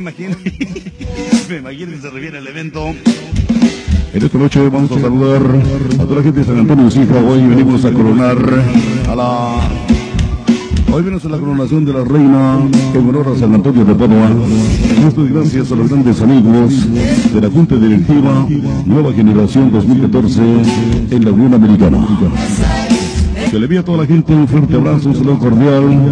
imagino. Me imagino que se reviene el evento. En esta noche vamos a saludar a toda la gente de San Antonio Sija. Hoy venimos a coronar a la... Hoy venimos a la coronación de la reina en honor a San Antonio de Padua. Esto es gracias a los grandes amigos de la Junta Directiva Nueva Generación 2014 en la Unión Americana. Se le envía a toda la gente un fuerte abrazo, un saludo cordial.